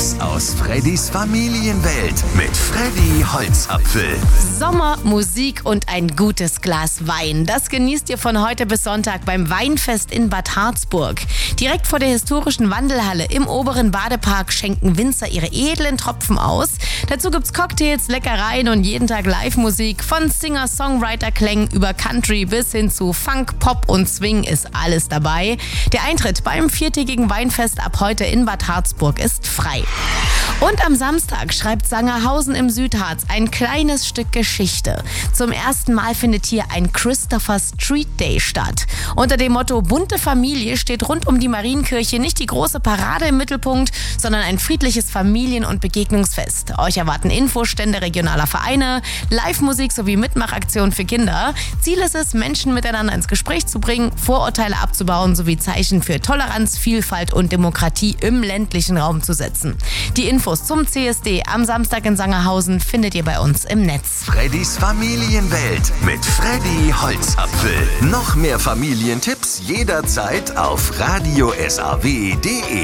Tipps aus Freddys Familienwelt mit Freddy Holzapfel. Sommer, Musik und ein gutes Glas Wein. Das genießt ihr von heute bis Sonntag beim Weinfest in Bad Harzburg. Direkt vor der historischen Wandelhalle im oberen Badepark schenken Winzer ihre edlen Tropfen aus. Dazu gibt's Cocktails, Leckereien und jeden Tag Live-Musik. Von Singer-Songwriter-Klängen über Country bis hin zu Funk, Pop und Swing ist alles dabei. Der Eintritt beim viertägigen Weinfest ab heute in Bad Harzburg ist frei. Und am Samstag schreibt Sangerhausen im Südharz ein kleines Stück Geschichte. Zum ersten Mal findet hier ein Christopher Street Day statt. Unter dem Motto Bunte Familie steht rund um die Marienkirche nicht die große Parade im Mittelpunkt, sondern ein friedliches Familien- und Begegnungsfest. Euch erwarten Infostände regionaler Vereine, Live-Musik sowie Mitmachaktionen für Kinder. Ziel ist es, Menschen miteinander ins Gespräch zu bringen, Vorurteile abzubauen sowie Zeichen für Toleranz, Vielfalt und Demokratie im ländlichen Raum zu setzen. Die Infos zum CSD am Samstag in Sangerhausen findet ihr bei uns im Netz. Freddys Familienwelt mit Freddy Holzapfel. Noch mehr Familientipps jederzeit auf radiosaw.de.